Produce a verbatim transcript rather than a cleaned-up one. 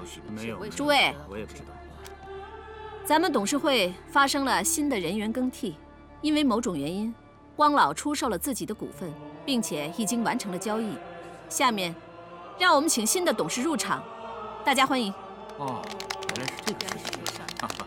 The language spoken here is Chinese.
息？ 没有。 诸位， 我也不知道。 咱们董事会发生了新的人员更替，因为某种原因，光老出售了自己的股份，并且已经完成了交易。下面，让我们请新的董事入场，大家欢迎。 哦，原来是这个事情。哈哈。